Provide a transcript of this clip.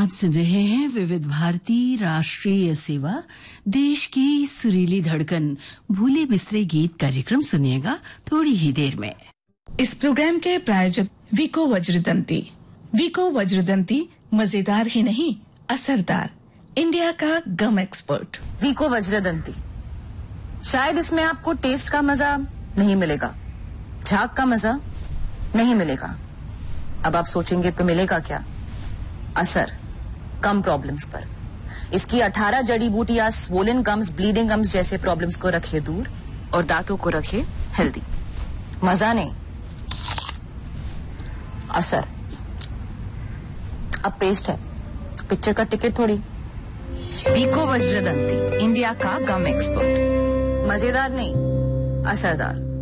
आप सुन रहे हैं विविध भारती राष्ट्रीय सेवा, देश की सुरीली धड़कन, भूले बिसरे गीत कार्यक्रम सुनिएगा थोड़ी ही देर में। इस प्रोग्राम के प्रायोजक विको वज्रदंती। विको वज्रदंती मजेदार ही नहीं, असरदार, इंडिया का गम एक्सपर्ट। विको वज्रदंती। शायद इसमें आपको टेस्ट का मजा नहीं मिलेगा, झाग का मजा नहीं मिलेगा। अब आप सोचेंगे तो मिलेगा क्या? असर कम प्रॉब्लम्स पर। इसकी 18 जड़ी बूटियां स्वोलन गम्स, ब्लीडिंग गम्स जैसे प्रॉब्लम्स को रखे दूर और दांतों को रखे हेल्दी। मजा नहीं, असर। अब पेस्ट है, पिक्चर का टिकट थोड़ी। विको वज्रदंती, इंडिया का गम एक्सपर्ट। मजेदार नहीं, असरदार।